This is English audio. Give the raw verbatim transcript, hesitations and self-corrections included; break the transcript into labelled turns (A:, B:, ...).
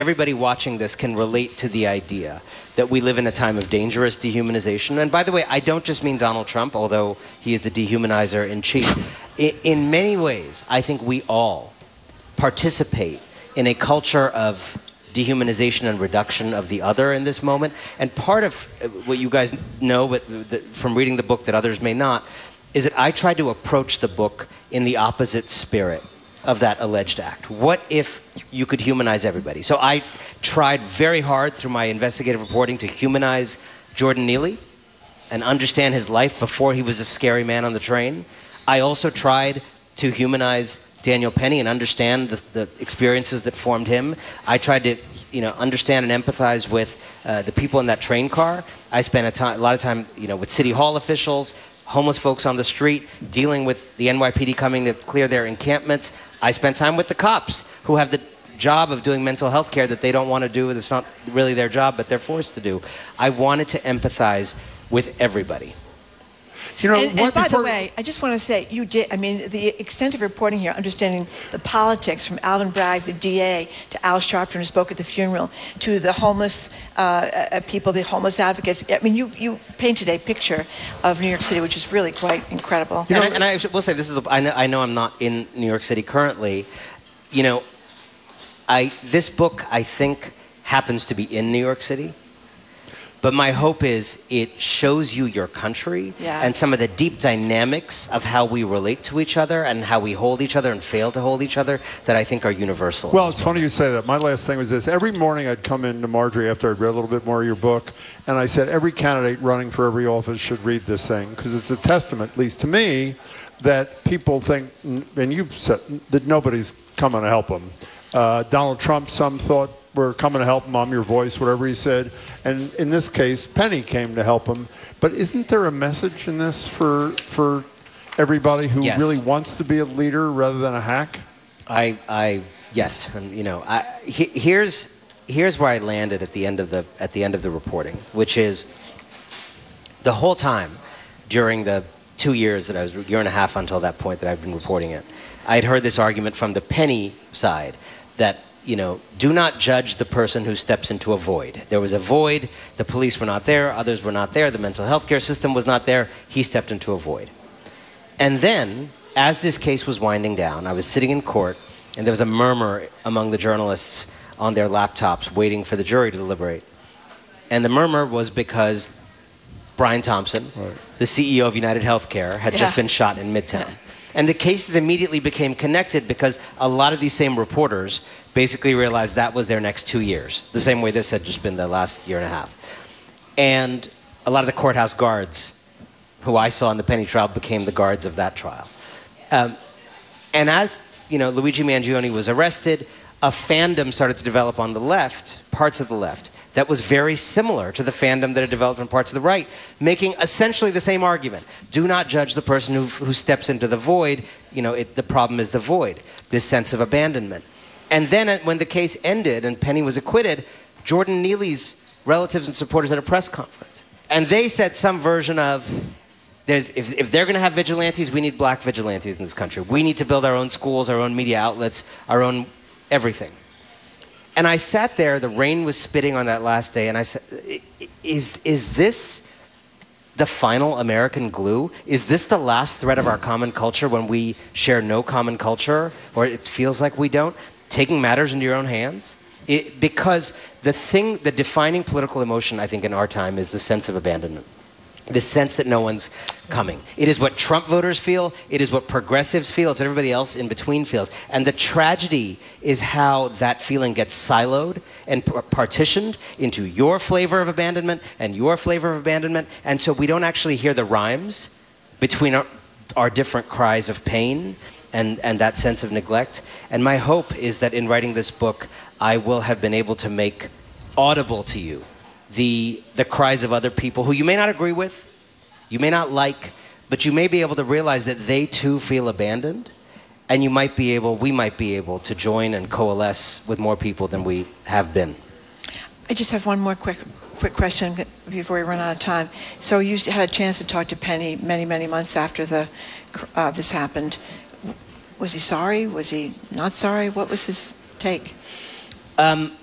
A: everybody watching this can relate to the idea that we live in a time of dangerous dehumanization. And by the way, I don't just mean Donald Trump, although he is the dehumanizer in chief. In, in many ways, I think we all participate in a culture of dehumanization and reduction of the other in this moment. And part of what you guys know, but the, from reading the book that others may not, is that I tried to approach the book in the opposite spirit of that alleged act. What if you could humanize everybody? So I tried very hard through my investigative reporting to humanize Jordan Neely and understand his life before he was a scary man on the train. I also tried to humanize Daniel Penny and understand the, the experiences that formed him. I tried to, you know, understand and empathize with uh, the people in that train car. I spent a, time, a lot of time, you know, with City Hall officials, homeless folks on the street, dealing with the N Y P D coming to clear their encampments. I spent time with the cops who have the job of doing mental health care that they don't want to do. It's not really their job, but they're forced to do. I wanted to empathize with everybody.
B: You know,
C: and, and by the way, I just want to say, you did, I mean, the extent of reporting here, understanding the politics from Alvin Bragg, the D A, to Al Sharpton, who spoke at the funeral, to the homeless uh, uh, people, the homeless advocates. I mean, you, you painted a picture of New York City, which is really quite incredible.
A: You know, and, I, and I will say, this is, a, I, know, I know I'm not in New York City currently. You know, I this book, I think, happens to be in New York City. But my hope is it shows you your country
C: yeah.
A: and some of the deep dynamics of how we relate to each other and how we hold each other and fail to hold each other that I think are universal.
B: Well, it's funny you say that. My last thing was this. Every morning I'd come in to Marjorie after I'd read a little bit more of your book, and I said every candidate running for every office should read this thing because it's a testament, at least to me, that people think, and you've said, that nobody's coming to help them. Uh, Donald Trump, some thought, we're coming to help him, I'm your voice, whatever he said. And in this case, Penny came to help him. But isn't there a message in this for for everybody who
A: yes.
B: really wants to be a leader rather than a hack?
A: I, I yes, and you know, I, he, here's here's where I landed at the end of the at the end of the reporting, which is the whole time during the two years that I was, year and a half until that point that I've been reporting it, I had heard this argument from the Penny side that, you know, do not judge the person who steps into a void. There was a void, the police were not there, others were not there, the mental health care system was not there, he stepped into a void. And then, as this case was winding down, I was sitting in court, and there was a murmur among the journalists on their laptops waiting for the jury to deliberate. And the murmur was because Brian Thompson, right. the C E O of United Healthcare, had yeah. just been shot in Midtown. Yeah. And the cases immediately became connected because a lot of these same reporters basically realized that was their next two years, the same way this had just been the last year and a half. And a lot of the courthouse guards who I saw in the Penny trial became the guards of that trial. Um, and as, you know, Luigi Mangione was arrested, a fandom started to develop on the left, parts of the left, that was very similar to the fandom that had developed from parts of the right, making essentially the same argument. Do not judge the person who, who steps into the void. You know, it, the problem is the void, this sense of abandonment. And then when the case ended and Penny was acquitted, Jordan Neely's relatives and supporters had a press conference. And they said some version of, there's, if, if they're going to have vigilantes, we need black vigilantes in this country. We need to build our own schools, our own media outlets, our own everything. And I sat there, the rain was spitting on that last day, and I said, is, is this the final American glue? Is this the last thread of our common culture when we share no common culture, or it feels like we don't? Taking matters into your own hands? It, because the thing, the defining political emotion, I think, in our time is the sense of abandonment. The sense that no one's coming. It is what Trump voters feel. It is what progressives feel. It's what everybody else in between feels. And the tragedy is how that feeling gets siloed and partitioned into your flavor of abandonment and your flavor of abandonment. And so we don't actually hear the rhymes between our, our different cries of pain and, and that sense of neglect. And my hope is that in writing this book, I will have been able to make audible to you the the cries of other people who you may not agree with, you may not like, but you may be able to realize that they too feel abandoned, and you might be able, we might be able to join and coalesce with more people than we have been.
C: I just have one more quick quick question before we run out of time. So you had a chance to talk to Penny many, many months after the uh, this happened. Was he sorry? Was he not sorry? What was his take?
A: Um,